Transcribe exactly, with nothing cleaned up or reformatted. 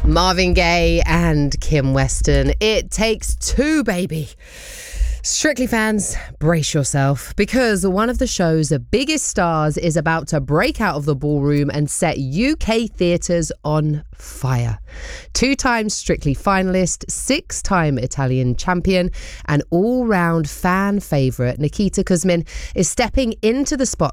Marvin Gaye and Kim Weston. It takes two, baby. Strictly fans, brace yourself, because one of the show's biggest stars is about to break out of the ballroom and set U K theatres on fire. Two-time Strictly finalist, six-time Italian champion, and all-round fan favourite Nikita Kuzmin is stepping into the spotlight